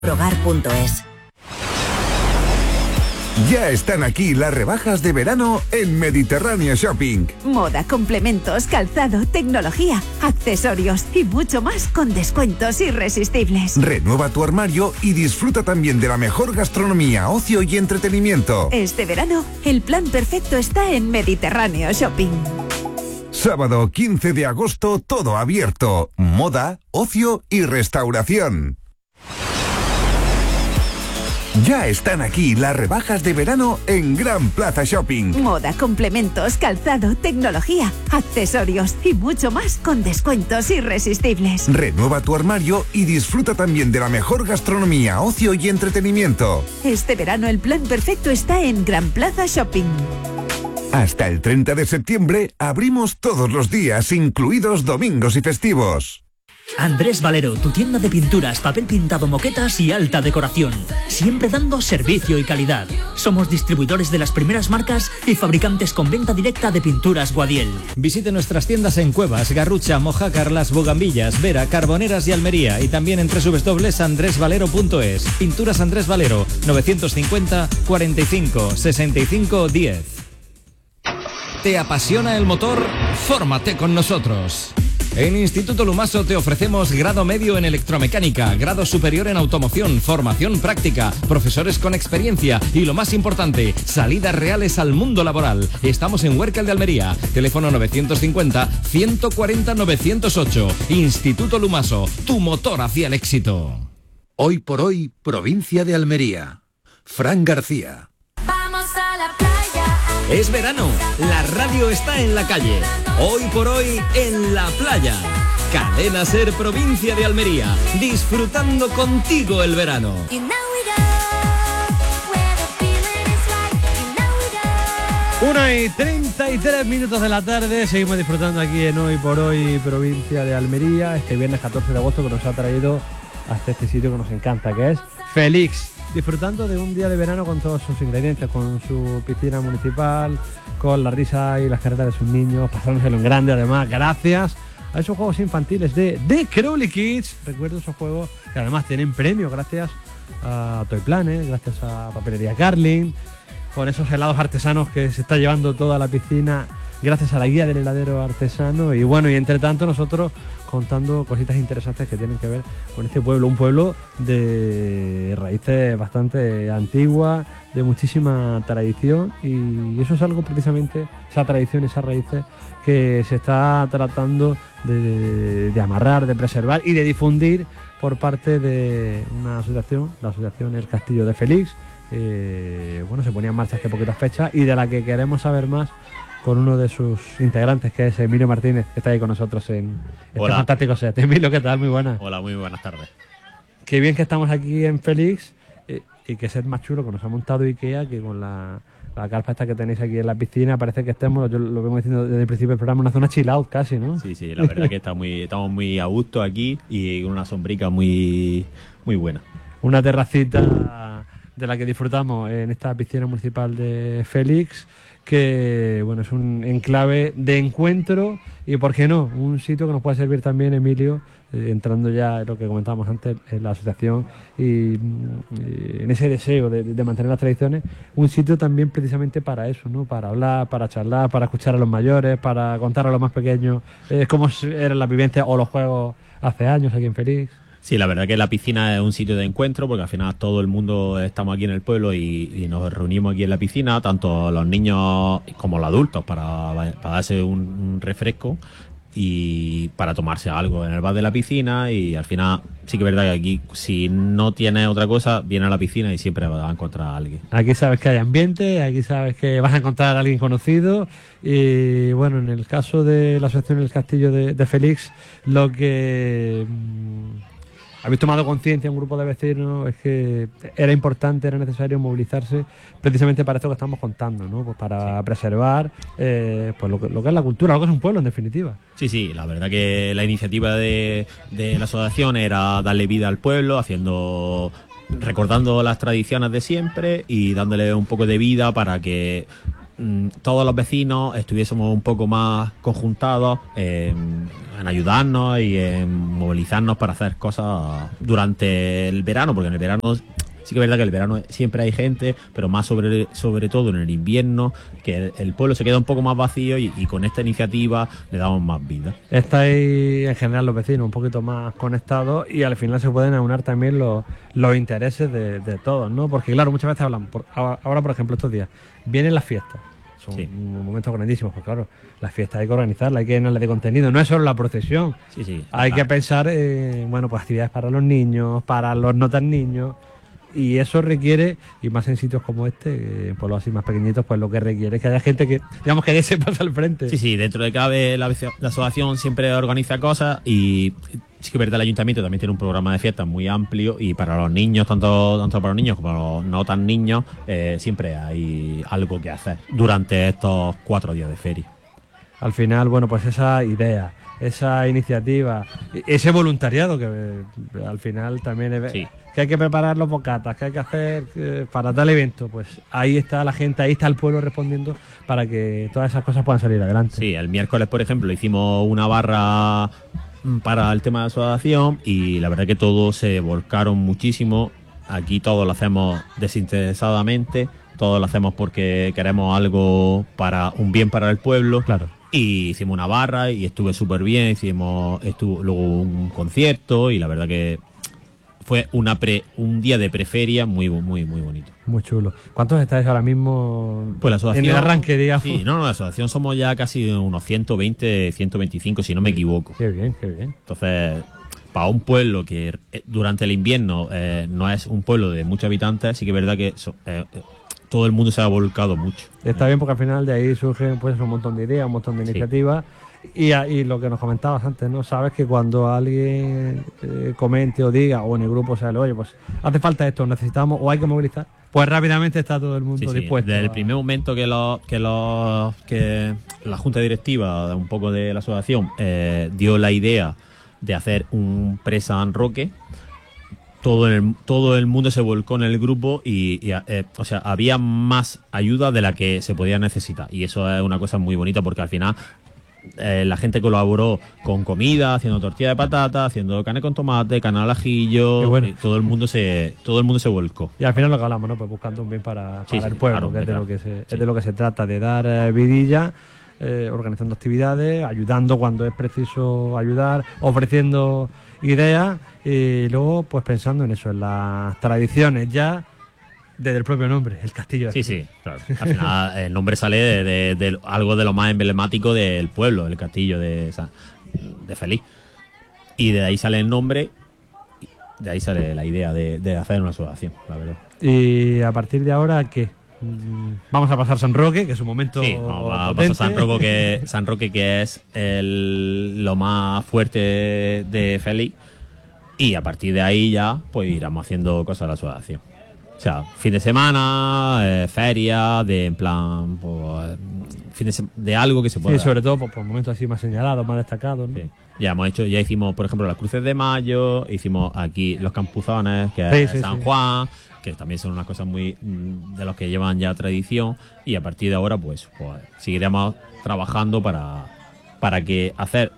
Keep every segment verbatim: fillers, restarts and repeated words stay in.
Progar punto es. Ya están aquí las rebajas de verano en Mediterráneo Shopping. Moda, complementos, calzado, tecnología, accesorios y mucho más con descuentos irresistibles. Renueva tu armario y disfruta también de la mejor gastronomía, ocio y entretenimiento. Este verano, el plan perfecto está en Mediterráneo Shopping. Sábado quince de agosto, todo abierto. Moda, ocio y restauración. Ya están aquí las rebajas de verano en Gran Plaza Shopping. Moda, complementos, calzado, tecnología, accesorios y mucho más con descuentos irresistibles. Renueva tu armario y disfruta también de la mejor gastronomía, ocio y entretenimiento. Este verano el plan perfecto está en Gran Plaza Shopping. Hasta el treinta de septiembre abrimos todos los días, incluidos domingos y festivos. Andrés Valero, tu tienda de pinturas, papel pintado, moquetas y alta decoración. Siempre dando servicio y calidad. Somos distribuidores de las primeras marcas y fabricantes con venta directa de pinturas Guadiel. Visite nuestras tiendas en Cuevas, Garrucha, Mojácar, Las Bugambillas, Vera, Carboneras y Almería. Y también en doble u doble u doble u punto andrés valero punto es. Pinturas Andrés Valero, novecientos cincuenta, cuarenta y cinco, sesenta y cinco, diez. ¿Te apasiona el motor? Fórmate con nosotros. En Instituto Lumaso te ofrecemos grado medio en electromecánica, grado superior en automoción, formación práctica, profesores con experiencia y, lo más importante, salidas reales al mundo laboral. Estamos en Huércal de Almería, teléfono novecientos cincuenta, ciento cuarenta, novecientos ocho. Instituto Lumaso, tu motor hacia el éxito. Hoy por hoy, provincia de Almería. Fran García. Vamos a la playa. Es verano, la radio está en la calle. Hoy por hoy, en la playa. Cadena Ser, provincia de Almería. Disfrutando contigo el verano. Una y treinta y tres minutos de la tarde. Seguimos disfrutando aquí en Hoy por Hoy, provincia de Almería. Este viernes catorce de agosto que nos ha traído hasta este sitio que nos encanta, que es Félix. Disfrutando de un día de verano con todos sus ingredientes, con su piscina municipal, con la risa y las carreras de sus niños, pasándoselo en grande además, gracias a esos juegos infantiles de The Crowley Kids. Recuerdo esos juegos que además tienen premios gracias a Toy Planet, gracias a Papelería Carlin, con esos helados artesanos que se está llevando toda la piscina gracias a la guía del heladero artesano. Y bueno, y entre tanto nosotros contando cositas interesantes que tienen que ver con este pueblo, un pueblo de raíces bastante antiguas, de muchísima tradición, y eso es algo precisamente, esa tradición, esas raíces que se está tratando de, de, de amarrar, de preservar y de difundir por parte de una asociación, la asociación El Castillo de Félix. Eh, bueno, se ponía en marcha hace poquitas fechas y de la que queremos saber más con uno de sus integrantes, que es Emilio Martínez, que está ahí con nosotros en este Hola. fantástico set. Emilio, ¿qué tal? Muy buenas. Hola, muy buenas tardes. Qué bien que estamos aquí en Félix, eh, y que set más chulo que nos ha montado IKEA, que con la, la carpa esta que tenéis aquí en la piscina parece que estemos, yo lo vengo diciendo desde el principio del programa, una zona chill out casi, ¿no? Sí, sí, la verdad que está muy, estamos muy a gusto aquí y con una sombrica muy, muy buena. Una terracita de la que disfrutamos en esta piscina municipal de Félix, que bueno, es un enclave de encuentro y, ¿por qué no?, un sitio que nos puede servir también, Emilio, eh, entrando ya en lo que comentábamos antes, en la asociación y, y en ese deseo de, de mantener las tradiciones, un sitio también precisamente para eso, ¿no?, para hablar, para charlar, para escuchar a los mayores, para contar a los más pequeños eh, cómo eran las vivencias o los juegos hace años aquí en Félix. Sí, la verdad que la piscina es un sitio de encuentro porque al final todo el mundo estamos aquí en el pueblo y, y nos reunimos aquí en la piscina, tanto los niños como los adultos, para, para darse un, un refresco y para tomarse algo en el bar de la piscina. Y al final sí que es verdad que aquí, si no tienes otra cosa, vienes a la piscina y siempre vas a encontrar a alguien. Aquí sabes que hay ambiente, aquí sabes que vas a encontrar a alguien conocido. Y bueno, en el caso de la asociación El Castillo de, de Félix, lo que mmm, habéis tomado conciencia, un grupo de vecinos, es que era importante, era necesario movilizarse precisamente para esto que estamos contando, ¿no? Pues para sí. preservar eh, pues lo que, lo que es la cultura, lo que es un pueblo, en definitiva. Sí, sí, la verdad que la iniciativa de, de la asociación era darle vida al pueblo, haciendo, recordando las tradiciones de siempre y dándole un poco de vida para que mm, todos los vecinos estuviésemos un poco más conjuntados eh, en ayudarnos y en movilizarnos para hacer cosas durante el verano, porque en el verano sí que es verdad que el verano siempre hay gente, pero más sobre, sobre todo en el invierno, que el, el pueblo se queda un poco más vacío y, y con esta iniciativa le damos más vida. Estáis en general los vecinos un poquito más conectados y al final se pueden aunar también los, los intereses de, de todos, ¿no? Porque claro, muchas veces hablan, por, ahora por ejemplo estos días, vienen las fiestas. Son sí. momentos grandísimos, porque claro, las fiestas hay que organizarlas, hay que llenarlas de contenido, no es solo la procesión. Sí, sí. Hay ah. que pensar en, bueno, pues actividades para los niños, para los no tan niños, y eso requiere, y más en sitios como este, en pueblos así más pequeñitos, pues lo que requiere es que haya gente que, digamos, que se pase al frente. Sí, sí, dentro de cabe la, la asociación siempre organiza cosas y sí que es verdad, el ayuntamiento también tiene un programa de fiestas muy amplio y para los niños, tanto, tanto para los niños como para los no tan niños, eh, siempre hay algo que hacer durante estos cuatro días de feria. Al final, bueno, pues esa idea, esa iniciativa, ese voluntariado que eh, al final también es, sí. que hay que preparar los bocatas, que hay que hacer eh, para tal evento, pues ahí está la gente, ahí está el pueblo respondiendo para que todas esas cosas puedan salir adelante. Sí, el miércoles, por ejemplo, hicimos una barra para el tema de asociación y la verdad que todos se volcaron muchísimo. Aquí todo lo hacemos desinteresadamente, todo lo hacemos porque queremos algo para un bien para el pueblo. Claro. Y hicimos una barra y estuve súper bien, hicimos estuvo luego un concierto y la verdad que fue una pre, un día de preferia muy muy muy bonito. Muy chulo. ¿Cuántos estáis ahora mismo pues la asociación, en el arranque, digamos? Sí, no, no, la asociación somos ya casi unos ciento veinte, ciento veinticinco, si no me equivoco. Qué bien, qué bien. Entonces, para un pueblo que durante el invierno eh, no es un pueblo de muchos habitantes, sí que es verdad que so, eh, todo el mundo se ha volcado mucho. Está bien porque al final de ahí surgen pues un montón de ideas, un montón de iniciativas. Sí. Y, y lo que nos comentabas antes, ¿no? Sabes que cuando alguien eh, comente o diga, o en el grupo sale, oye, pues hace falta esto, necesitamos, o hay que movilizar, pues rápidamente está todo el mundo sí, dispuesto. Sí. Desde a... el primer momento que, lo, que, lo, que la Junta Directiva, un poco de la asociación, eh, dio la idea de hacer un pre San Roque, todo el, todo el mundo se volcó en el grupo y, y eh, o sea, había más ayuda de la que se podía necesitar. Y eso es una cosa muy bonita porque al final eh, la gente colaboró con comida, haciendo tortilla de patata, haciendo carne con tomate, carne al ajillo, bueno. y todo el mundo se todo el mundo se volcó. Y al final lo que hablamos, ¿no? Pues buscando un bien para, para sí, el sí, pueblo, claro, que es de, claro. lo que se, sí. es de lo que se trata, de dar eh, vidilla. Eh, organizando actividades, ayudando cuando es preciso ayudar, ofreciendo ideas y luego pues pensando en eso, en las tradiciones ya desde el propio nombre, el castillo. Sí, sí, claro. Al final el nombre sale de, de, de algo de lo más emblemático del pueblo, el castillo de, de Feliz. Y de ahí sale el nombre, de ahí sale la idea de, de hacer una asociación, la verdad. Y a partir de ahora, ¿qué? Vamos a pasar San Roque, que es un momento sí, vamos a pasar San Roque, que, San Roque, que es el, lo más fuerte de Félix, y a partir de ahí ya pues iremos haciendo cosas de la asociación. O sea, fin de semana, eh, feria, de en plan, pues, fin de, de algo que se pueda. Sí, sobre todo por, por momentos así más señalados, más destacados, ¿no? Sí. Ya hemos hecho, ya hicimos, por ejemplo, las Cruces de Mayo, hicimos aquí los Campuzones, que es sí, sí, San sí. Juan, que también son unas cosas muy de los que llevan ya tradición, y a partir de ahora pues, pues seguiremos trabajando para, para que hacer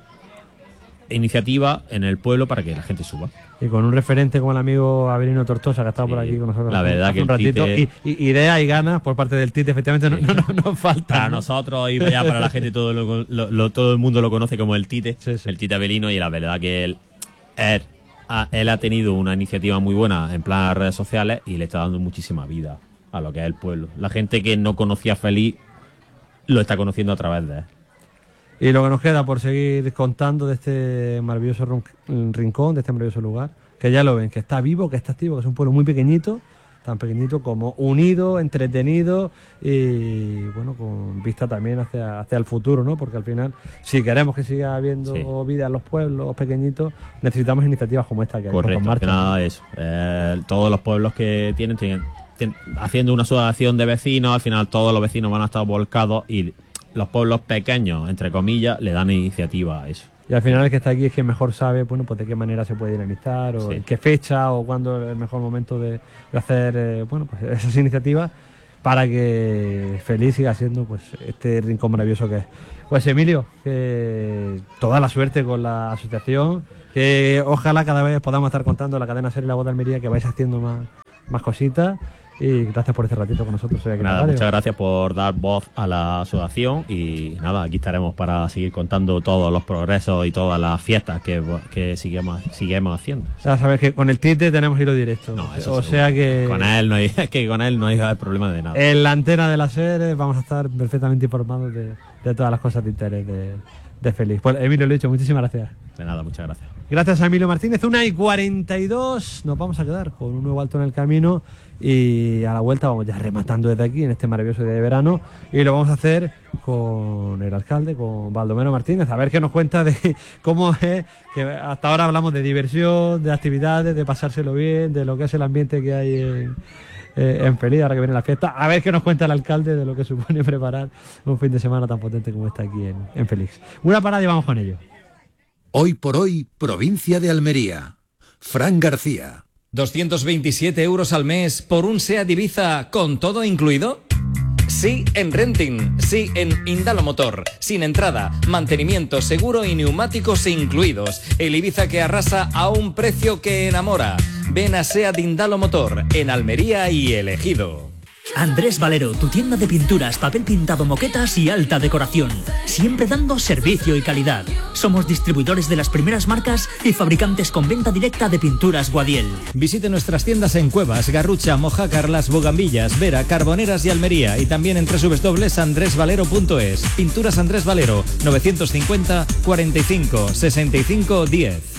iniciativa en el pueblo para que la gente suba. Y con un referente como el amigo Avelino Tortosa, que ha estado sí, por aquí con nosotros la verdad hace que un ratito, Tite... y, y ideas y ganas por parte del Tite, efectivamente, sí. no, no, no nos falta. Para ¿no? nosotros y ya para la gente, todo, lo, lo, lo, todo el mundo lo conoce como el Tite, sí, sí. el Tite Avelino, y la verdad que él, él, él ha tenido una iniciativa muy buena en plan de redes sociales y le está dando muchísima vida a lo que es el pueblo. La gente que no conocía a Feliz lo está conociendo a través de él. Y lo que nos queda por seguir contando de este maravilloso rincón, de este maravilloso lugar, que ya lo ven, que está vivo, que está activo, que es un pueblo muy pequeñito, tan pequeñito como unido, entretenido y bueno, con vista también hacia, hacia el futuro, ¿no? Porque al final, si queremos que siga habiendo sí. vida en los pueblos pequeñitos, necesitamos iniciativas como esta que hay. Correcto, marcha, que nada de eso. Eh, todos los pueblos que tienen, tienen, tienen, haciendo una asociación de vecinos, al final todos los vecinos van a estar volcados y los pueblos pequeños, entre comillas, le dan iniciativa a eso. Y al final el que está aquí es quien mejor sabe, bueno, pues de qué manera se puede dinamizar, o sí. en qué fecha, o cuándo es el mejor momento de, de hacer, eh, bueno, pues esas iniciativas. para que Feliz siga siendo pues este rincón maravilloso que es. Pues Emilio, que toda la suerte con la asociación, que ojalá cada vez podamos estar contando la cadena SER y La Voz de Almería, que vais haciendo más, más cositas. Y gracias por este ratito con nosotros. Hoy aquí nada, en muchas gracias por dar voz a la asociación y nada, aquí estaremos para seguir contando todos los progresos y todas las fiestas que, que seguimos, seguimos haciendo. Ya sabes que con el Tite tenemos hilo directo. No, eso o seguro. sea que con él no hay que con él no hay problema de nada. En la antena de la SER vamos a estar perfectamente informados de, de todas las cosas de interés de, de Feliz. Pues Emilio, lo he dicho, muchísimas gracias. De nada, muchas gracias. Gracias a Emilio Martínez. Una y cuarenta y dos. Nos vamos a quedar con un nuevo alto en el camino. Y a la vuelta vamos ya rematando desde aquí en este maravilloso día de verano. Y lo vamos a hacer con el alcalde, con Baldomero Martínez. A ver qué nos cuenta de cómo es. Que hasta ahora hablamos de diversión, de actividades, de pasárselo bien, de lo que es el ambiente que hay en, eh, en Feliz, ahora que viene la fiesta. A ver qué nos cuenta el alcalde de lo que supone preparar un fin de semana tan potente como está aquí en, en Feliz. Una parada y vamos con ello. Hoy por hoy, provincia de Almería. Fran García. ¿doscientos veintisiete euros al mes por un SEAT Ibiza con todo incluido? Sí en Renting, sí en Indalo Motor, sin entrada, mantenimiento, seguro y neumáticos incluidos. El Ibiza que arrasa a un precio que enamora. Ven a SEAT Indalo Motor, en Almería y El Ejido. Andrés Valero, tu tienda de pinturas, papel pintado, moquetas y alta decoración. Siempre dando servicio y calidad. Somos distribuidores de las primeras marcas y fabricantes con venta directa de pinturas Guadiel. Visite nuestras tiendas en Cuevas, Garrucha, Mojácar, Las Bogambillas, Vera, Carboneras y Almería, y también en doble u doble u doble u punto andrés valero punto es. Pinturas Andrés Valero, novecientos cincuenta, cuarenta y cinco, sesenta y cinco, diez.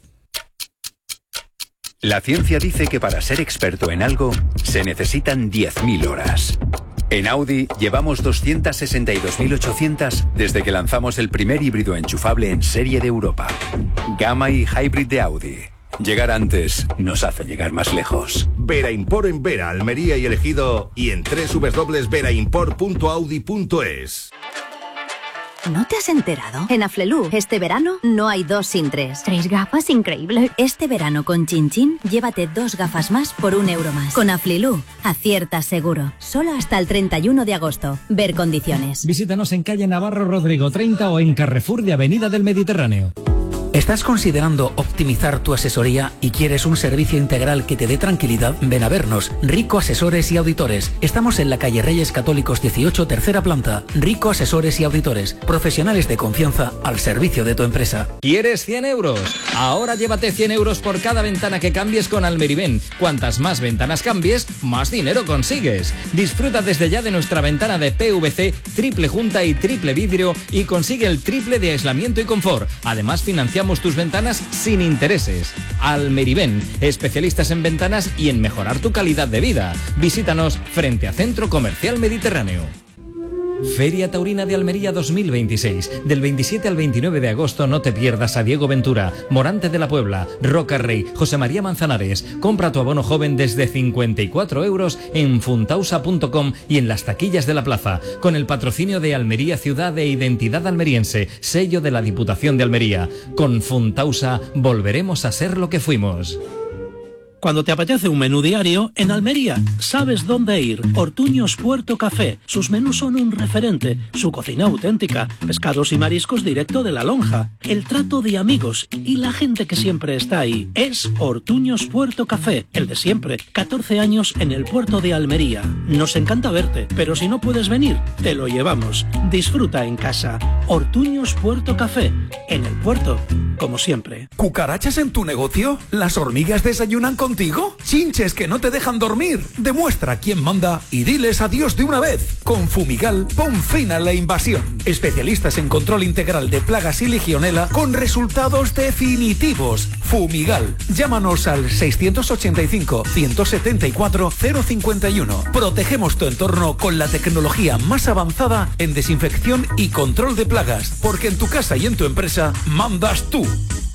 La ciencia dice que para ser experto en algo se necesitan diez mil horas. En Audi llevamos doscientas sesenta y dos mil ochocientas desde que lanzamos el primer híbrido enchufable en serie de Europa. Gamma y Hybrid de Audi. Llegar antes nos hace llegar más lejos. Vera Import en Vera, Almería y El Ejido y en doble u doble u doble u punto vera import punto audi punto es. ¿No te has enterado? En Aflelu, este verano no hay dos sin tres. Tres gafas, increíble. Este verano con Chin Chin, llévate dos gafas más por un euro más. Con Aflelu, aciertas seguro. Solo hasta el treinta y uno de agosto. Ver condiciones. Visítanos en calle Navarro Rodrigo treinta o en Carrefour de Avenida del Mediterráneo. ¿Estás considerando optimizar tu asesoría y quieres un servicio integral que te dé tranquilidad? Ven a vernos, Rico Asesores y Auditores. Estamos en la calle Reyes Católicos dieciocho, tercera planta. Rico Asesores y Auditores, profesionales de confianza al servicio de tu empresa. ¿Quieres cien euros? Ahora llévate cien euros por cada ventana que cambies con Almeriven. Cuantas más ventanas cambies, más dinero consigues. Disfruta desde ya de nuestra ventana de P V C, triple junta y triple vidrio y consigue el triple de aislamiento y confort. Además, financiamos tus ventanas sin intereses. Almeriven, especialistas en ventanas y en mejorar tu calidad de vida. Visítanos frente a Centro Comercial Mediterráneo. Feria Taurina de Almería dos mil veintiséis. Del veintisiete al veintinueve de agosto no te pierdas a Diego Ventura, Morante de la Puebla, Roca Rey, José María Manzanares. Compra tu abono joven desde cincuenta y cuatro euros en funtausa punto com y en las taquillas de la plaza. Con el patrocinio de Almería Ciudad de Identidad Almeriense, sello de la Diputación de Almería. Con Funtausa volveremos a ser lo que fuimos. Cuando te apetece un menú diario, en Almería sabes dónde ir. Ortuños Puerto Café. Sus menús son un referente. Su cocina auténtica. Pescados y mariscos directo de la lonja. El trato de amigos y la gente que siempre está ahí. Es Ortuños Puerto Café. El de siempre. catorce años en el puerto de Almería. Nos encanta verte, pero si no puedes venir, te lo llevamos. Disfruta en casa. Ortuños Puerto Café. En el puerto, como siempre. ¿Cucarachas en tu negocio? ¿Las hormigas desayunan con ¿Contigo? ¿Chinches que no te dejan dormir? Demuestra quién manda y diles adiós de una vez. Con Fumigal, pon fin a la invasión. Especialistas en control integral de plagas y legionela con resultados definitivos. Fumigal. Llámanos al seiscientos ochenta y cinco, ciento setenta y cuatro, cero cincuenta y uno. Protegemos tu entorno con la tecnología más avanzada en desinfección y control de plagas. Porque en tu casa y en tu empresa mandas tú.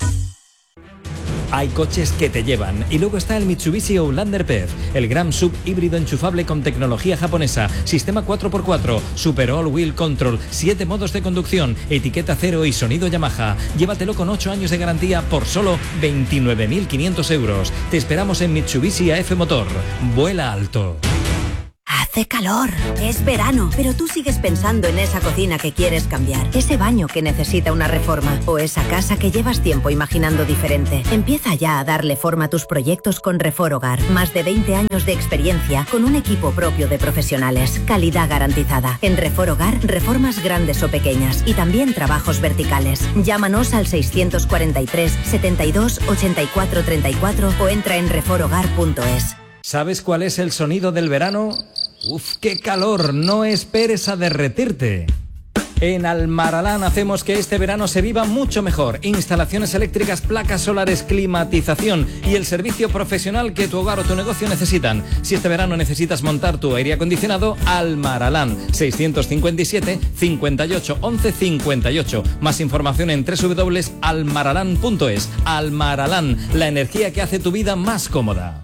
Hay coches que te llevan. Y luego está el Mitsubishi Outlander P E V, el gran sub híbrido enchufable con tecnología japonesa, sistema cuatro por cuatro, Super All Wheel Control, siete modos de conducción, etiqueta cero y sonido Yamaha. Llévatelo con ocho años de garantía por solo veintinueve mil quinientos euros. Te esperamos en Mitsubishi A F Motor. Vuela alto. Hace calor, es verano, pero tú sigues pensando en esa cocina que quieres cambiar, ese baño que necesita una reforma o esa casa que llevas tiempo imaginando diferente. Empieza ya a darle forma a tus proyectos con Refor Hogar. Más de veinte años de experiencia con un equipo propio de profesionales. Calidad garantizada. En Refor Hogar, reformas grandes o pequeñas y también trabajos verticales. Llámanos al seiscientos cuarenta y tres, setenta y dos, ochenta y cuatro treinta y cuatro o entra en refor hogar punto es. ¿Sabes cuál es el sonido del verano? ¡Uf, qué calor! No esperes a derretirte. En Almaralán hacemos que este verano se viva mucho mejor. Instalaciones eléctricas, placas solares, climatización y el servicio profesional que tu hogar o tu negocio necesitan. Si este verano necesitas montar tu aire acondicionado, Almaralán. seiscientos cincuenta y siete, cincuenta y ocho, once, cincuenta y ocho. Más información en doble u doble u doble u punto almaralán punto es. Almaralán, la energía que hace tu vida más cómoda.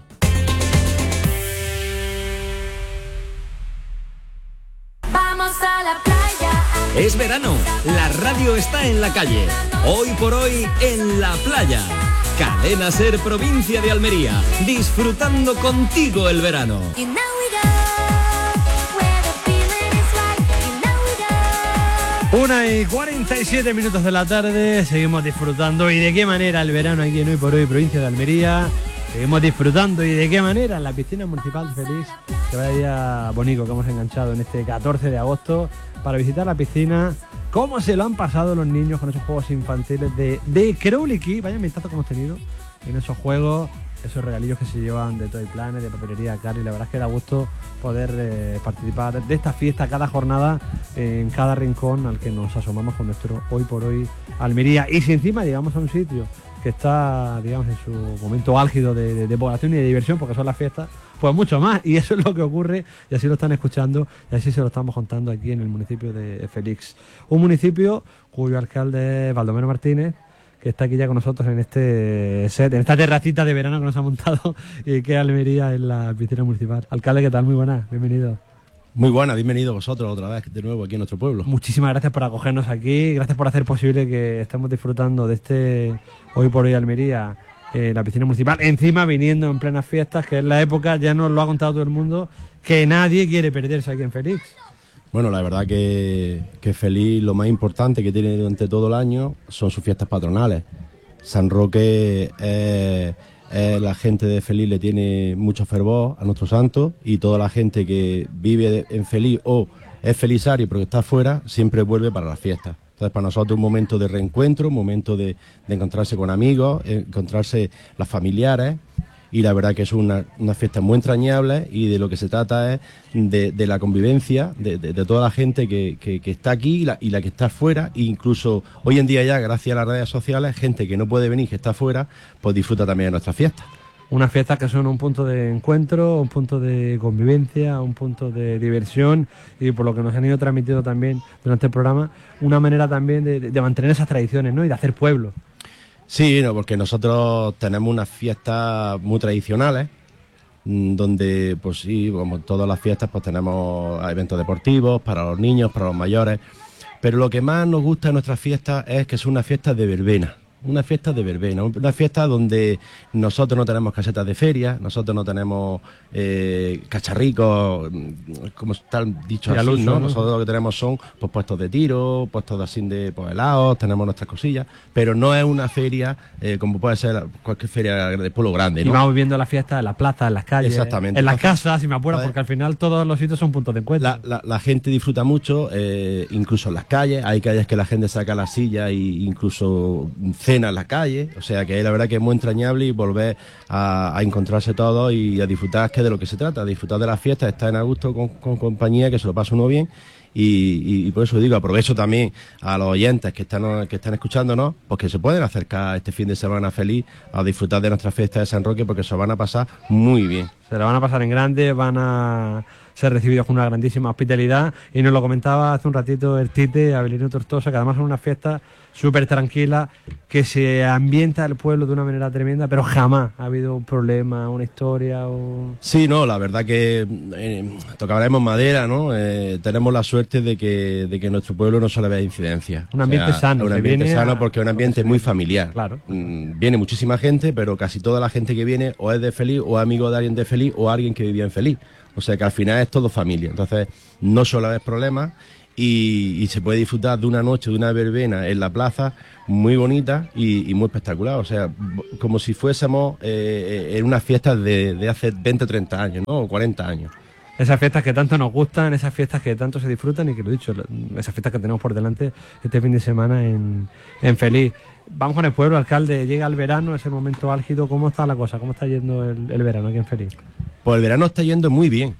A la playa. Es verano, la radio está en la calle. Hoy por hoy en la playa. Cadena Ser, provincia de Almería, disfrutando contigo el verano. Una y cuarenta y siete minutos de la tarde, seguimos disfrutando. ¿Y de qué manera el verano aquí en Hoy por Hoy, provincia de Almería? Seguimos disfrutando. ¿Y de qué manera? En la piscina municipal de Félix. Que vaya día bonito que hemos enganchado en este catorce de agosto para visitar la piscina. ¿Cómo se lo han pasado los niños con esos juegos infantiles de, de Crowley? Vaya ambientazo que hemos tenido en esos juegos, esos regalillos que se llevan de Toy Planet, de papelería Cari. La verdad es que da gusto poder eh, participar de esta fiesta cada jornada, eh, en cada rincón al que nos asomamos con nuestro Hoy por Hoy Almería. Y si encima llegamos a un sitio que está, digamos, en su momento álgido de, de, de población y de diversión, porque son las fiestas, pues mucho más. Y eso es lo que ocurre, y así lo están escuchando, y así se lo estamos contando aquí en el municipio de Félix. Un municipio cuyo alcalde es Baldomero Martínez, que está aquí ya con nosotros en este set, en esta terracita de verano que nos ha montado y que Almería en la piscina municipal. Alcalde, ¿qué tal? Muy buenas, bienvenido. Muy buena, bienvenido vosotros otra vez de nuevo aquí en nuestro pueblo. Muchísimas gracias por acogernos aquí, gracias por hacer posible que estemos disfrutando de este Hoy por Hoy Almería, eh, la piscina municipal, encima viniendo en plenas fiestas, que es la época, ya nos lo ha contado todo el mundo, que nadie quiere perderse aquí en Félix. Bueno, la verdad que, que Félix lo más importante que tiene durante todo el año son sus fiestas patronales. San Roque es... Eh, la gente de Félix le tiene mucho fervor a nuestro santo, y toda la gente que vive en Félix o es felizario pero que está afuera siempre vuelve para las fiestas. Entonces, para nosotros un momento de reencuentro, un momento de, de encontrarse con amigos, encontrarse las familiares, y la verdad que es una, una fiesta muy entrañable, y de lo que se trata es de, de la convivencia de, de, de toda la gente que, que, que está aquí y la, y la que está fuera, e incluso hoy en día ya, gracias a las redes sociales, gente que no puede venir, que está fuera, pues disfruta también de nuestras fiestas. Unas fiestas que son un punto de encuentro, un punto de convivencia, un punto de diversión, y por lo que nos han ido transmitiendo también durante el programa, una manera también de, de mantener esas tradiciones, ¿no? Y de hacer pueblo. Sí, no, porque nosotros tenemos unas fiestas muy tradicionales, donde, pues sí, como todas las fiestas, pues tenemos eventos deportivos para los niños, para los mayores, pero lo que más nos gusta de nuestras fiestas es que son unas fiestas de verbena. Una fiesta de verbena, una fiesta donde nosotros no tenemos casetas de feria, nosotros no tenemos eh, cacharricos, como está dicho así, aluso, ¿no? ¿no? Nosotros lo que tenemos son pues, puestos de tiro, puestos de así de pues, helados, tenemos nuestras cosillas, pero no es una feria eh, como puede ser cualquier feria de pueblo grande, ¿no? Y vamos viendo la fiesta en las plazas, en las calles, exactamente, en las entonces, casas, si me apuras, porque al final todos los sitios son puntos de encuentro. La, la, la gente disfruta mucho, eh, incluso en las calles, hay calles que la gente saca la silla e incluso cena en la calle, o sea que la verdad que es muy entrañable, y volver a, a encontrarse todos y a disfrutar, que de lo que se trata, disfrutar de las fiestas, estar en a gusto con, con compañía, que se lo pasa uno bien, y, y, y por eso digo, aprovecho también a los oyentes que están, que están escuchándonos, pues que se pueden acercar este fin de semana feliz a disfrutar de nuestra fiesta de San Roque, porque se lo van a pasar muy bien. Se la van a pasar en grande, van a ser recibidos con una grandísima hospitalidad, y nos lo comentaba hace un ratito el Tite, Abelino Tortosa, que además son unas fiestas súper tranquila, que se ambienta el pueblo de una manera tremenda, pero jamás ha habido un problema, una historia o... Sí, no, la verdad que eh, tocaremos madera, ¿no? Eh, tenemos la suerte de que, de que en nuestro pueblo no suele haber incidencias. Un ambiente o sea, sano. Un se ambiente viene sano a- porque es un ambiente muy familiar. Claro. Mm, Viene muchísima gente, pero casi toda la gente que viene o es de Feliz, o es amigo de alguien de Feliz, o alguien que vivía en Feliz. O sea que al final es todo familia. Entonces no suele haber problemas. Y, y se puede disfrutar de una noche, de una verbena en la plaza muy bonita y, y muy espectacular, o sea, b- como si fuésemos eh, en unas fiestas de, de hace veinte o treinta años, ¿no? O cuarenta años. Esas fiestas que tanto nos gustan, esas fiestas que tanto se disfrutan y que lo he dicho, la- esas fiestas que tenemos por delante este fin de semana en, en Feliz. Vamos con el pueblo, alcalde, llega el verano, es el momento álgido, ¿cómo está la cosa? ¿Cómo está yendo el, el verano aquí en Feliz? Pues el verano está yendo muy bien,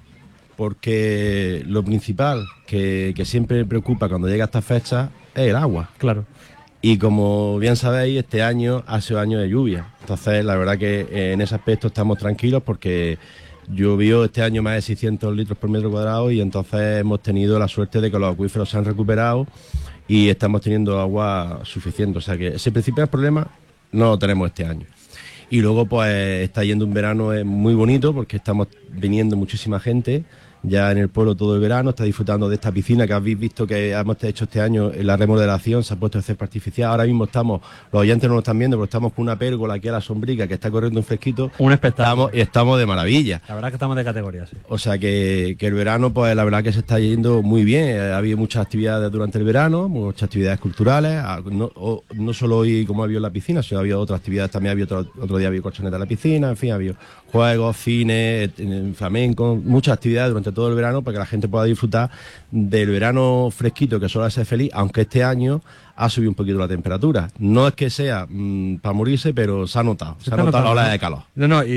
porque lo principal que, que siempre me preocupa cuando llega esta fecha es el agua. Claro. Y como bien sabéis, este año ha sido año de lluvia. Entonces, la verdad que eh, en ese aspecto estamos tranquilos porque llovió este año más de seiscientos litros por metro cuadrado y entonces hemos tenido la suerte de que los acuíferos se han recuperado y estamos teniendo agua suficiente. O sea que ese principal problema no lo tenemos este año. Y luego pues está yendo un verano eh, muy bonito porque estamos viniendo muchísima gente ya en el pueblo todo el verano, está disfrutando de esta piscina que habéis visto que hemos hecho este año en la remodelación, se ha puesto el césped artificial. Ahora mismo estamos, los oyentes no lo están viendo, pero estamos con una pérgola aquí a la sombrica que está corriendo un fresquito. Un espectáculo. Estamos, y estamos de maravilla. La verdad que estamos de categoría, sí. O sea que, que el verano, pues la verdad que se está yendo muy bien. Ha habido muchas actividades durante el verano, muchas actividades culturales, ah, no, o- no solo hoy como ha habido en la piscina, sino ha habido otras actividades, también ha habido otro, otro día ha habido colchoneta en la piscina, en fin, ha habido juegos, cine, eh, eh, flamenco, muchas actividades durante todo el verano para que la gente pueda disfrutar del verano fresquito que suele ser feliz, aunque este año ha subido un poquito la temperatura. No es que sea mmm, para morirse, pero se ha notado, se, Se ha está notado la notando, ola ¿no? de calor. No, no,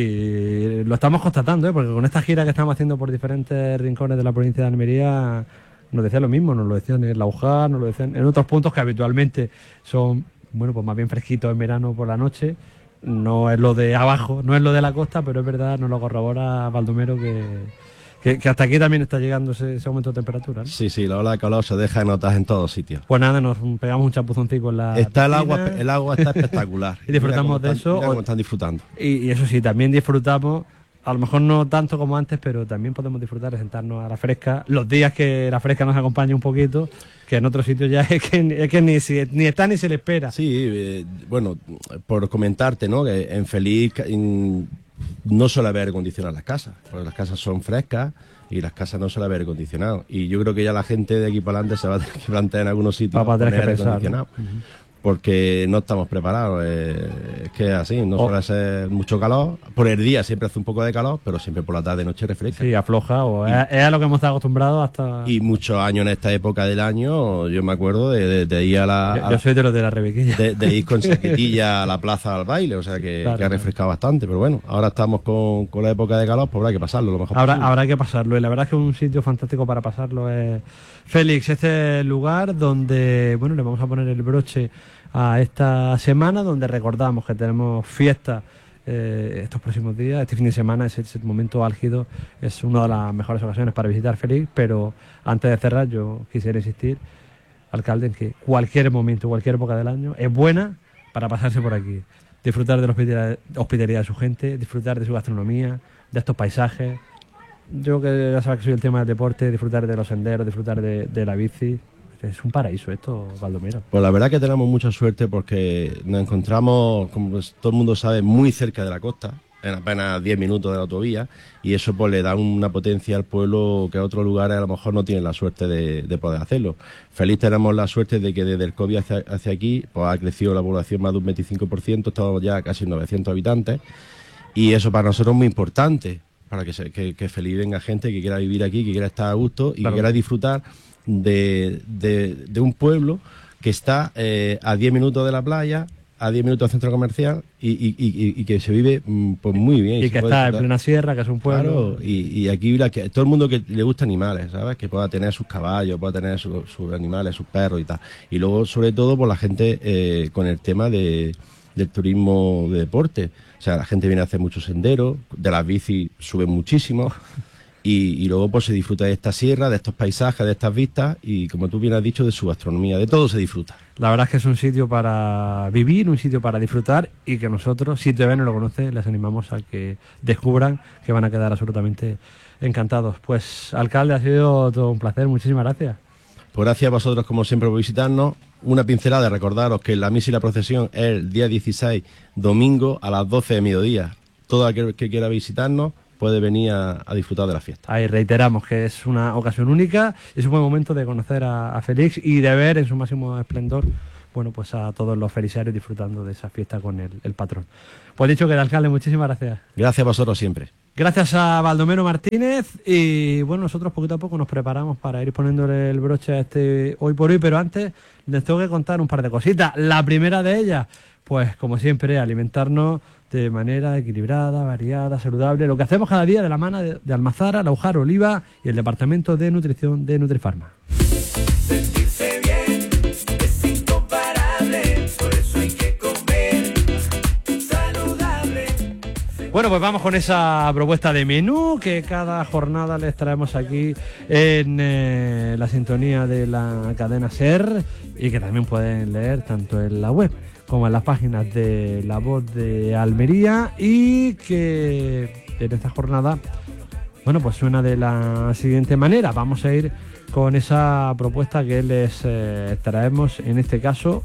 y lo estamos constatando, ¿eh? Porque con esta gira que estamos haciendo por diferentes rincones de la provincia de Almería, nos decía lo mismo, nos lo decían en La Ujá, nos lo decían en otros puntos que habitualmente son, bueno, pues más bien fresquitos en verano por la noche. No es lo de abajo, no es lo de la costa, pero es verdad, nos lo corrobora Baldomero que, que, que hasta aquí también está llegando ese, ese aumento de temperatura, ¿no? Sí, sí, la ola de calor se deja de notar en todos sitios. Pues nada, nos pegamos un chapuzoncico en la Está el piscina. agua, el agua está espectacular. Y disfrutamos Mira cómo de están- eso. mira cómo están disfrutando. Y, y eso sí, también disfrutamos, a lo mejor no tanto como antes, pero también podemos disfrutar de sentarnos a la fresca. Los días que la fresca nos acompaña un poquito, que en otros sitios ya es que, es que ni, si- ni está ni se le espera. Sí, eh, bueno, por comentarte, ¿no? Que en Feliz en- no suele haber aire acondicionado en las casas, porque las casas son frescas y las casas no suele haber aire acondicionado. Y yo creo que ya la gente de aquí para adelante se va a tener que plantear en algunos sitios Va a tener poner que aire pensar, acondicionado. ¿no? Porque no estamos preparados, eh, es que es así, no Oh. suele ser mucho calor, por el día siempre hace un poco de calor, pero siempre por la tarde noche refresca. Sí, afloja, o es, es a lo que hemos estado acostumbrados hasta... Y muchos años en esta época del año, yo me acuerdo de, de- de ir a la... Yo, a- yo soy de los de la Rebequilla. de, de ir con chaquetilla a la plaza al baile, o sea que, Claro, que ha claro. refrescado bastante, pero bueno, ahora estamos con, con la época de calor, pues habrá que pasarlo lo mejor Habrá, posible. habrá que pasarlo, y la verdad es que un sitio fantástico para pasarlo es Félix. Este es el lugar donde, bueno, le vamos a poner el broche a esta semana, donde recordamos que tenemos fiesta eh, estos próximos días. Este fin de semana es ese momento álgido, es una de las mejores ocasiones para visitar Félix, pero antes de cerrar yo quisiera insistir, alcalde, en que cualquier momento, cualquier época del año es buena para pasarse por aquí, disfrutar de la hospitalidad, hospitalidad de su gente, disfrutar de su gastronomía, de estos paisajes. Yo que ya sabes que soy el tema del deporte, disfrutar de los senderos, disfrutar de, de la bici. Es un paraíso esto, Baldomero. Pues la verdad que tenemos mucha suerte porque nos encontramos, como pues todo el mundo sabe, muy cerca de la costa, en apenas diez minutos de la autovía, y eso pues le da una potencia al pueblo que otros lugares a lo mejor no tienen la suerte de, de poder hacerlo. Feliz tenemos la suerte de que desde el COVID hacia, hacia aquí pues ha crecido la población más de un veinticinco por ciento, estamos ya casi novecientos habitantes, y eso para nosotros es muy importante, para que, se, que, que Feliz venga gente que quiera vivir aquí, que quiera estar a gusto y Claro. que quiera disfrutar de, de, de un pueblo que está eh, a diez minutos de la playa, a diez minutos del centro comercial y, y, y, y que se vive mm, pues muy bien. Y se que puede está en disfrutar. plena sierra, que es un pueblo. Claro, y, y aquí la que, todo el mundo que le gusta animales, ¿sabes? Que pueda tener sus caballos, pueda tener su- sus animales, sus perros y tal. Y luego, sobre todo, por la gente eh, con el tema de, del turismo de deporte. O sea, la gente viene a hacer muchos senderos, de las bicis sube muchísimo. Y, y luego pues se disfruta de esta sierra, de estos paisajes, de estas vistas y, como tú bien has dicho, de su gastronomía. De todo se disfruta. La verdad es que es un sitio para vivir, un sitio para disfrutar y que nosotros, si todavía no lo conocen, les animamos a que descubran, que van a quedar absolutamente encantados. Pues, alcalde, ha sido todo un placer. Muchísimas gracias. Pues gracias a vosotros, como siempre, por visitarnos. Una pincelada de recordaros que la misa y la procesión es el día dieciséis, domingo, a las doce de mediodía. Todo aquel que quiera visitarnos puede venir a, a disfrutar de la fiesta. Ahí reiteramos que es una ocasión única, es un buen momento de conocer a, a Félix y de ver en su máximo esplendor, bueno, pues a todos los feligreses disfrutando de esa fiesta con el, el patrón. Pues dicho que el alcalde, muchísimas gracias. Gracias a vosotros siempre. Gracias a Baldomero Martínez y bueno, nosotros poquito a poco nos preparamos para ir poniéndole el broche a este hoy por hoy, pero antes les tengo que contar un par de cositas. La primera de ellas, pues como siempre, alimentarnos de manera equilibrada, variada, saludable, lo que hacemos cada día de la mano de, de Almazara, Laujar, Oliva y el Departamento de Nutrición de Nutrifarma. Sentirse bien es incomparable, por eso hay que comer saludable. Bueno, pues vamos con esa propuesta de menú que cada jornada les traemos aquí en eh, la sintonía de la cadena SER y que también pueden leer tanto en la web como en las páginas de La Voz de Almería, y que en esta jornada, bueno, pues suena de la siguiente manera. Vamos a ir con esa propuesta que les eh, traemos en este caso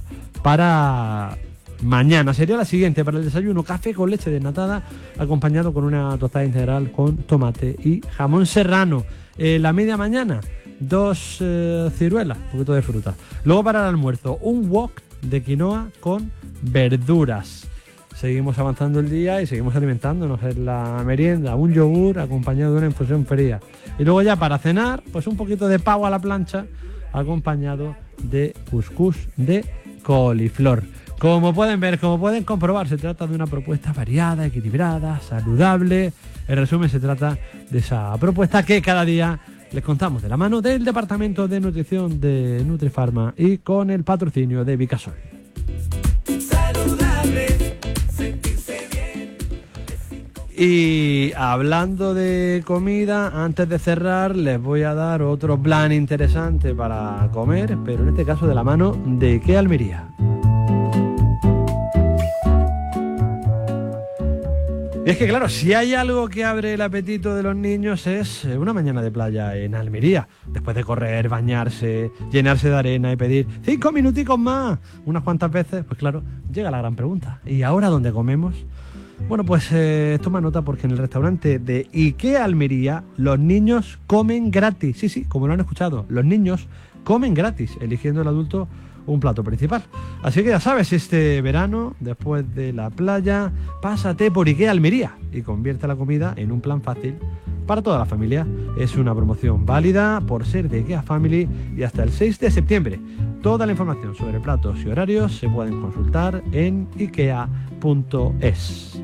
para mañana. Sería la siguiente: para el desayuno, café con leche desnatada acompañado con una tostada integral con tomate y jamón serrano. Eh, la media mañana, dos eh, ciruelas, un poquito de fruta. Luego para el almuerzo, un wok de quinoa con verduras. Seguimos avanzando el día y seguimos alimentándonos en la merienda, un yogur acompañado de una infusión fría. Y luego ya para cenar, pues un poquito de pavo a la plancha acompañado de cuscús de coliflor. Como pueden ver, como pueden comprobar, se trata de una propuesta variada, equilibrada, saludable. En resumen, se trata de esa propuesta que cada día les contamos de la mano del Departamento de Nutrición de Nutrifarma y con el patrocinio de Vicasol. Saludable, sentirse bien. Y hablando de comida, antes de cerrar les voy a dar otro plan interesante para comer, pero en este caso de la mano de IKEA Almería. Y es que claro, si hay algo que abre el apetito de los niños es una mañana de playa en Almería. Después de correr, bañarse, llenarse de arena y pedir cinco minuticos más unas cuantas veces, pues claro, llega la gran pregunta. ¿Y ahora dónde comemos? Bueno, pues eh, toma nota porque en el restaurante de IKEA Almería los niños comen gratis. Sí, sí, como lo han escuchado, los niños comen gratis, eligiendo el adulto un plato principal. Así que ya sabes, este verano, después de la playa, pásate por IKEA Almería y convierte la comida en un plan fácil para toda la familia. Es una promoción válida por ser de IKEA Family y hasta el seis de septiembre. Toda la información sobre platos y horarios se pueden consultar en ikea punto es.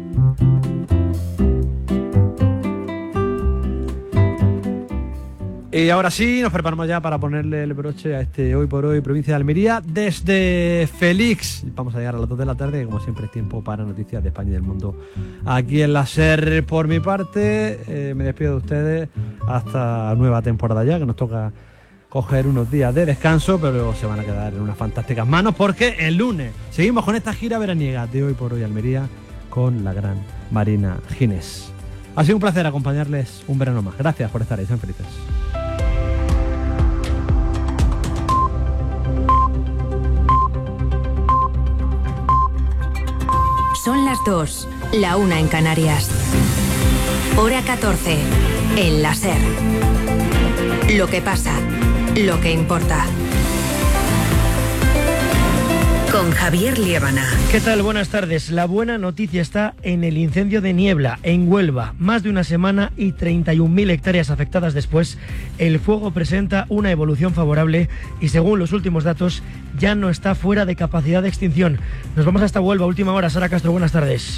Y ahora sí, nos preparamos ya para ponerle el broche a este Hoy por Hoy Provincia de Almería desde Félix. Vamos a llegar a las dos de la tarde, que como siempre es tiempo para noticias de España y del mundo aquí en la SER. Por mi parte, eh, me despido de ustedes hasta nueva temporada ya, que nos toca coger unos días de descanso, pero se van a quedar en unas fantásticas manos porque el lunes seguimos con esta gira veraniega de Hoy por Hoy Almería con la gran Marina Ginés. Ha sido un placer acompañarles un verano más. Gracias por estar ahí, sean felices. Son las dos, la una en Canarias. Hora catorce, en la SER. Lo que pasa, lo que importa. Con Javier Liébana. ¿Qué tal? Buenas tardes. La buena noticia está en el incendio de Niebla, en Huelva. Más de una semana y treinta y un mil hectáreas afectadas después, el fuego presenta una evolución favorable y según los últimos datos, ya no está fuera de capacidad de extinción. Nos vamos hasta Huelva, última hora. Sara Castro, buenas tardes.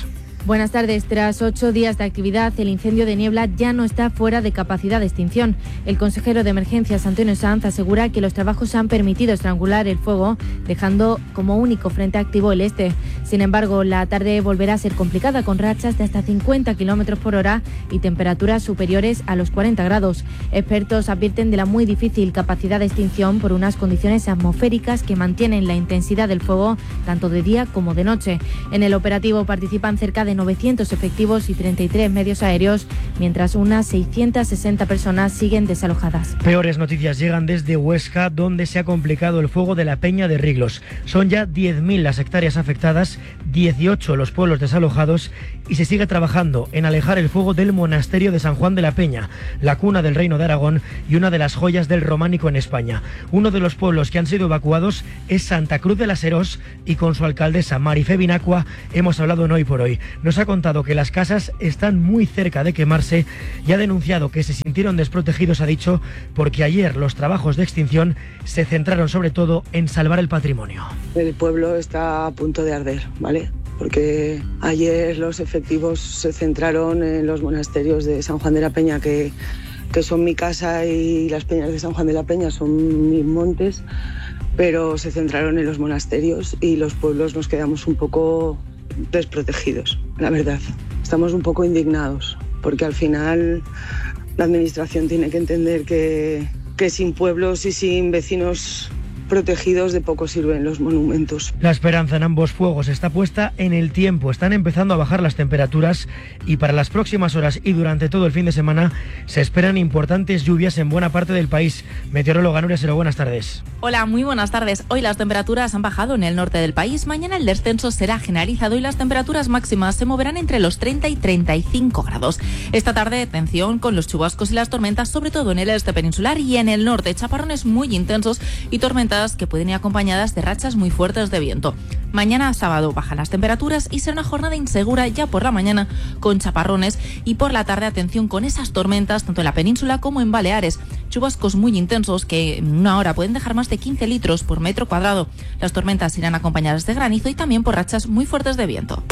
Buenas tardes. Tras ocho días de actividad, el incendio de Niebla ya no está fuera de capacidad de extinción. El consejero de Emergencias, Antonio Sanz, asegura que los trabajos han permitido estrangular el fuego, dejando como único frente activo el este. Sin embargo, la tarde volverá a ser complicada, con rachas de hasta cincuenta kilómetros por hora y temperaturas superiores a los cuarenta grados. Expertos advierten de la muy difícil capacidad de extinción por unas condiciones atmosféricas que mantienen la intensidad del fuego tanto de día como de noche. En el operativo participan cerca de novecientos efectivos y treinta y tres medios aéreos, mientras unas seiscientas sesenta personas siguen desalojadas. Peores noticias llegan desde Huesca, donde se ha complicado el fuego de la Peña de Riglos. Son ya diez mil las hectáreas afectadas, dieciocho los pueblos desalojados y se sigue trabajando en alejar el fuego del monasterio de San Juan de la Peña, la cuna del Reino de Aragón y una de las joyas del románico en España. Uno de los pueblos que han sido evacuados es Santa Cruz de las Herós y con su alcaldesa Marifé Binacua hemos hablado en Hoy por Hoy. Nos ha contado que las casas están muy cerca de quemarse y ha denunciado que se sintieron desprotegidos, ha dicho, porque ayer los trabajos de extinción se centraron sobre todo en salvar el patrimonio. El pueblo está a punto de arder, ¿vale? Porque ayer los efectivos se centraron en los monasterios de San Juan de la Peña, que, que son mi casa, y las peñas de San Juan de la Peña son mis montes, pero se centraron en los monasterios y los pueblos nos quedamos un poco desprotegidos, la verdad. Estamos un poco indignados, porque al final la administración tiene que entender que, que sin pueblos y sin vecinos protegidos de poco sirven los monumentos. La esperanza en ambos fuegos está puesta en el tiempo. Están empezando a bajar las temperaturas y para las próximas horas y durante todo el fin de semana se esperan importantes lluvias en buena parte del país. Meteoróloga Nuria Sero, buenas tardes. Hola, muy buenas tardes. Hoy las temperaturas han bajado en el norte del país. Mañana el descenso será generalizado y las temperaturas máximas se moverán entre los treinta y treinta y cinco grados. Esta tarde, atención con los chubascos y las tormentas, sobre todo en el este peninsular y en el norte. Chaparrones muy intensos y tormentas que pueden ir acompañadas de rachas muy fuertes de viento. Mañana sábado bajan las temperaturas y será una jornada insegura ya por la mañana con chaparrones y por la tarde atención con esas tormentas tanto en la península como en Baleares. Chubascos muy intensos que en una hora pueden dejar más de quince litros por metro cuadrado. Las tormentas irán acompañadas de granizo y también por rachas muy fuertes de viento.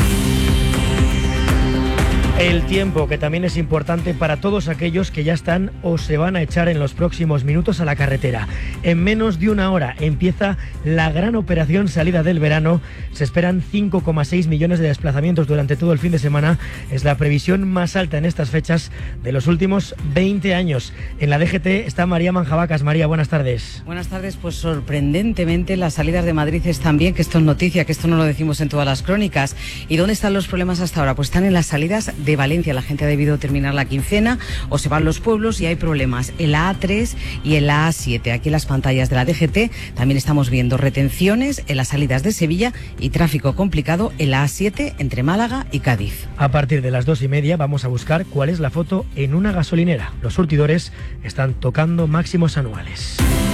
El tiempo, que también es importante para todos aquellos que ya están o se van a echar en los próximos minutos a la carretera. En menos de una hora empieza la gran operación salida del verano. Se esperan cinco coma seis millones de desplazamientos durante todo el fin de semana. Es la previsión más alta en estas fechas de los últimos veinte años. En la D G T está María Manjabacas. María, buenas tardes. Buenas tardes. Pues sorprendentemente las salidas de Madrid están bien, que esto es noticia, que esto no lo decimos en todas las crónicas. ¿Y dónde están los problemas hasta ahora? Pues están en las salidas de Valencia. La gente ha debido terminar la quincena o se van los pueblos y hay problemas en la A tres y en la A siete. Aquí en las pantallas de la D G T también estamos viendo retenciones en las salidas de Sevilla y tráfico complicado en la A siete entre Málaga y Cádiz. A partir de las dos y media vamos a buscar cuál es la foto en una gasolinera. Los surtidores están tocando máximos anuales.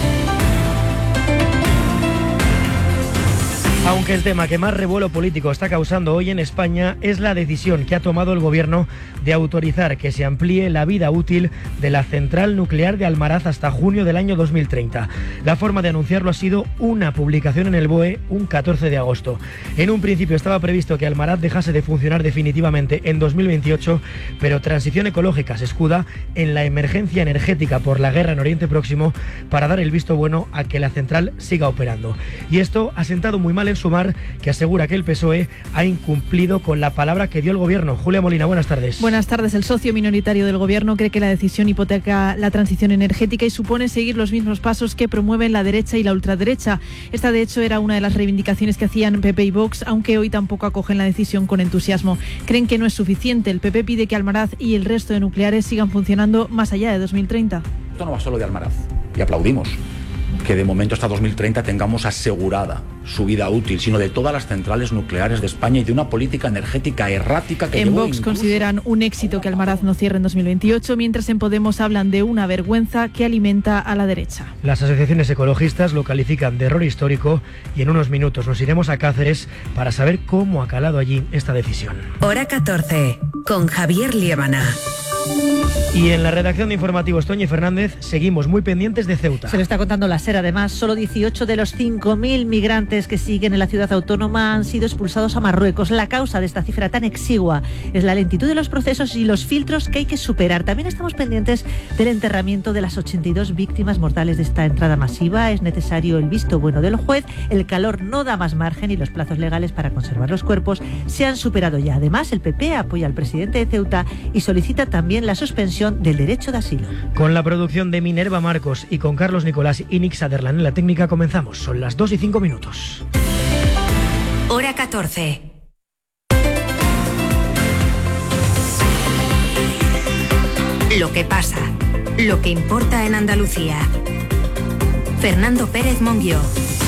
Aunque el tema que más revuelo político está causando hoy en España es la decisión que ha tomado el gobierno de autorizar que se amplíe la vida útil de la central nuclear de Almaraz hasta junio del año dos mil treinta. La forma de anunciarlo ha sido una publicación en el B O E un catorce de agosto. En un principio estaba previsto que Almaraz dejase de funcionar definitivamente en dos mil veintiocho, pero Transición Ecológica se escuda en la emergencia energética por la guerra en Oriente Próximo para dar el visto bueno a que la central siga operando. Y esto ha sentado muy mal en Sumar, que asegura que el P S O E ha incumplido con la palabra que dio el gobierno. Julia Molina, buenas tardes. Buenas tardes. El socio minoritario del gobierno cree que la decisión hipoteca la transición energética y supone seguir los mismos pasos que promueven la derecha y la ultraderecha. Esta, de hecho, era una de las reivindicaciones que hacían P P y Vox, aunque hoy tampoco acogen la decisión con entusiasmo. Creen que no es suficiente. El P P pide que Almaraz y el resto de nucleares sigan funcionando más allá de dos mil treinta. Esto no va solo de Almaraz, y aplaudimos que de momento hasta dos mil treinta tengamos asegurada su vida útil, sino de todas las centrales nucleares de España y de una política energética errática que en llevó Vox incluso... consideran un éxito que Almaraz no cierre en dos mil veintiocho, mientras en Podemos hablan de una vergüenza que alimenta a la derecha. Las asociaciones ecologistas lo califican de error histórico y en unos minutos nos iremos a Cáceres para saber cómo ha calado allí esta decisión. Hora catorce, con Javier Liébana. Y en la redacción de informativos, Toñi Fernández, seguimos muy pendientes de Ceuta. Se lo está contando la SER. Además, solo dieciocho de los cinco mil migrantes que siguen en la ciudad autónoma han sido expulsados a Marruecos. La causa de esta cifra tan exigua es la lentitud de los procesos y los filtros que hay que superar. También estamos pendientes del enterramiento de las ochenta y dos víctimas mortales de esta entrada masiva. Es necesario el visto bueno del juez. El calor no da más margen y los plazos legales para conservar los cuerpos se han superado ya. Además, el P P apoya al presidente de Ceuta y solicita también la suspensión del derecho de asilo. Con la producción de Minerva Marcos y con Carlos Nicolás y Nick Sutherland en la técnica comenzamos. Son las dos y cinco minutos. Hora catorce. Lo que pasa, lo que importa en Andalucía. Fernando Pérez Monguió.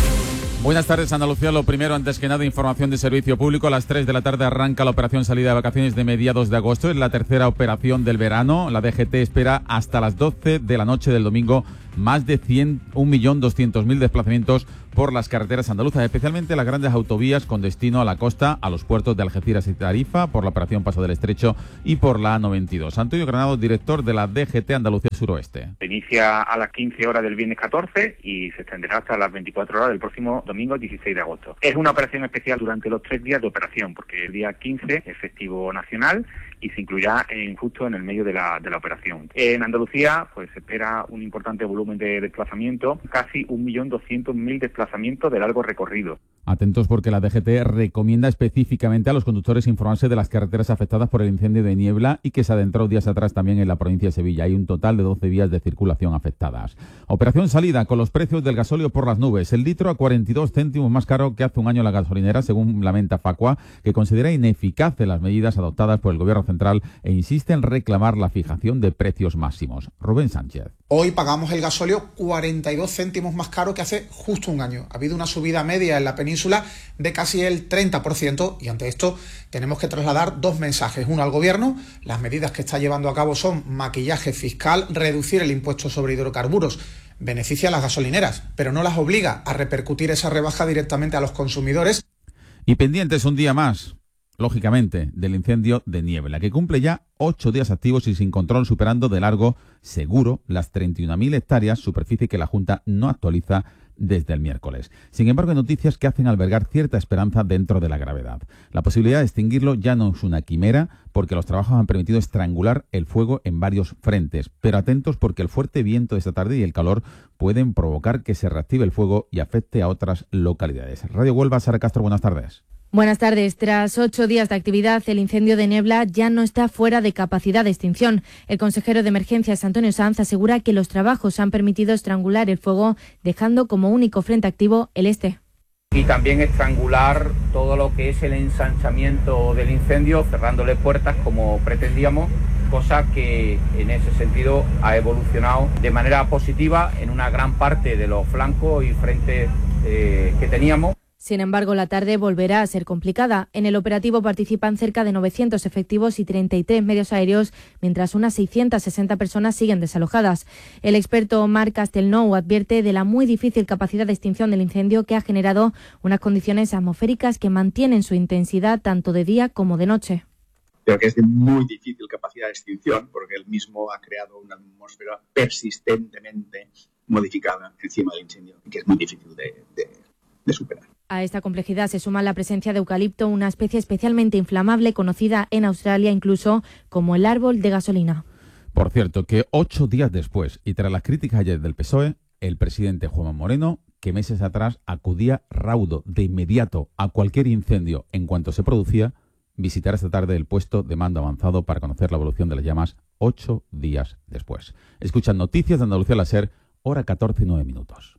Buenas tardes, Andalucía. Lo primero, antes que nada, información de servicio público. A las tres de la tarde arranca la operación salida de vacaciones de mediados de agosto. Es la tercera operación del verano. La D G T espera hasta las doce de la noche del domingo más de un millón doscientos mil desplazamientos por las carreteras andaluzas, especialmente las grandes autovías con destino a la costa, a los puertos de Algeciras y Tarifa, por la operación Paso del Estrecho y por la A noventa y dos. Antonio Granado, director de la D G T Andalucía Suroeste. Se inicia a las quince horas del viernes catorce y se extenderá hasta las veinticuatro horas del próximo domingo dieciséis de agosto. Es una operación especial durante los tres días de operación, porque el día quince es festivo nacional y se incluirá en, justo en el medio de la, de la operación. En Andalucía pues se espera un importante volumen de desplazamiento, casi un millón doscientos mil desplazamientos de largo recorrido. Atentos porque la D G T recomienda específicamente a los conductores informarse de las carreteras afectadas por el incendio de Niebla y que se adentró días atrás también en la provincia de Sevilla. Hay un total de doce vías de circulación afectadas. Operación salida con los precios del gasóleo por las nubes. El litro a cuarenta y dos céntimos más caro que hace un año la gasolinera, según lamenta Facua, que considera ineficaces las medidas adoptadas por el Gobierno central e insiste en reclamar la fijación de precios máximos. Rubén Sánchez. Hoy pagamos el gasóleo cuarenta y dos céntimos más caro que hace justo un año. Ha habido una subida media en la península de casi el treinta por ciento y ante esto tenemos que trasladar dos mensajes. Uno al Gobierno: las medidas que está llevando a cabo son maquillaje fiscal, reducir el impuesto sobre hidrocarburos. Beneficia a las gasolineras, pero no las obliga a repercutir esa rebaja directamente a los consumidores. Y pendientes un día más, lógicamente, del incendio de Niebla, que cumple ya ocho días activos y sin control, superando de largo seguro las treinta y una mil hectáreas, superficie que la Junta no actualiza desde el miércoles. Sin embargo, hay noticias que hacen albergar cierta esperanza dentro de la gravedad. La posibilidad de extinguirlo ya no es una quimera, porque los trabajos han permitido estrangular el fuego en varios frentes. Pero atentos, porque el fuerte viento de esta tarde y el calor pueden provocar que se reactive el fuego y afecte a otras localidades. Radio Huelva, Sara Castro, buenas tardes. Buenas tardes. Tras ocho días de actividad, el incendio de Niebla ya no está fuera de capacidad de extinción. El consejero de Emergencias, Antonio Sanz, asegura que los trabajos han permitido estrangular el fuego, dejando como único frente activo el este. Y también estrangular todo lo que es el ensanchamiento del incendio, cerrándole puertas como pretendíamos, cosa que en ese sentido ha evolucionado de manera positiva en una gran parte de los flancos y frentes eh, que teníamos. Sin embargo, la tarde volverá a ser complicada. En el operativo participan cerca de novecientos efectivos y treinta y tres medios aéreos, mientras unas seiscientas sesenta personas siguen desalojadas. El experto Marc Castelnou advierte de la muy difícil capacidad de extinción del incendio, que ha generado unas condiciones atmosféricas que mantienen su intensidad tanto de día como de noche. Creo que es de muy difícil capacidad de extinción, porque él mismo ha creado una atmósfera persistentemente modificada encima del incendio, y que es muy difícil de, de, de superar. A esta complejidad se suma la presencia de eucalipto, una especie especialmente inflamable conocida en Australia incluso como el árbol de gasolina. Por cierto, que ocho días después y tras las críticas ayer del P S O E, el presidente Juanma Moreno, que meses atrás acudía raudo de inmediato a cualquier incendio en cuanto se producía, visitará esta tarde el puesto de mando avanzado para conocer la evolución de las llamas ocho días después. Escuchan Noticias de Andalucía, la SER, hora catorce y nueve minutos.